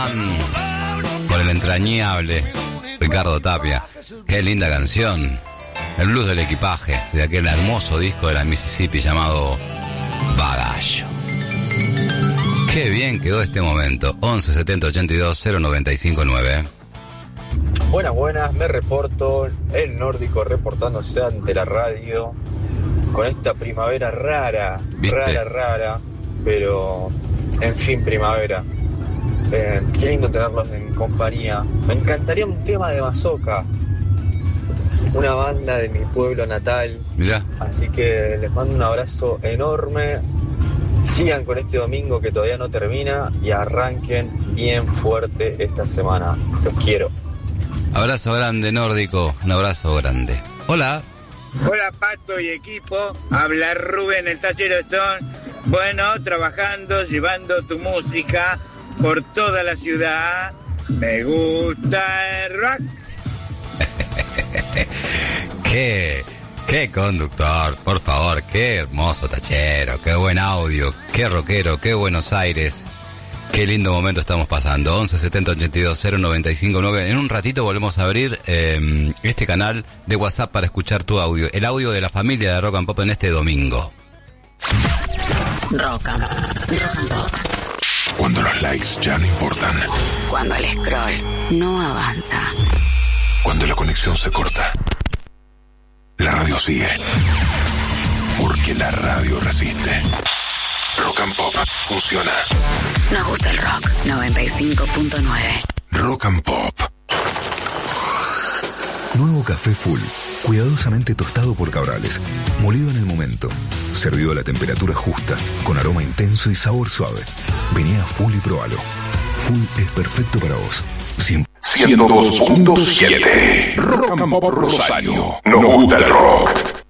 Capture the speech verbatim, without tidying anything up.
Con el entrañable Ricardo Tapia. Qué linda canción. El blues del equipaje de aquel hermoso disco de la Mississippi llamado Bagallo. Qué bien quedó este momento. once setenta ochenta y dos cero noventa y cinco nueve. Buenas, buenas, me reporto. El nórdico reportándose ante la radio con esta primavera rara, ¿viste? rara, rara, pero en fin, primavera. Eh, qué lindo tenerlos en compañía. Me encantaría un tema de Mazoca, una banda de mi pueblo natal. Mirá. Así que les mando un abrazo enorme. Sigan con este domingo que todavía no termina y arranquen bien fuerte esta semana. Los quiero. Abrazo grande, nórdico. Un abrazo grande. Hola. Hola, Pato y equipo. Habla Rubén, el tachero Stone. Bueno, trabajando, llevando tu música por toda la ciudad. Me gusta el rock. Qué, qué conductor, por favor. Qué hermoso tachero. Qué buen audio. Qué rockero. Qué Buenos Aires. Qué lindo momento estamos pasando. once setenta ochenta y dos cero noventa y cinco nueve. En un ratito volvemos a abrir eh, este canal de WhatsApp para escuchar tu audio. El audio de la familia de Rock and Pop en este domingo. Rock and, rock and Pop. Cuando los likes ya no importan. Cuando el scroll no avanza. Cuando la conexión se corta. La radio sigue. Porque la radio resiste. Rock and Pop funciona. Nos gusta el rock. noventa y cinco punto nueve. Rock and Pop. Nuevo café Full. Cuidadosamente tostado por Cabrales. Molido en el momento. Servido a la temperatura justa. Con aroma intenso y sabor suave. Vení a Full y probalo. Full es perfecto para vos. ciento dos punto siete. Rock and Pop Rosario. Nos gusta el rock.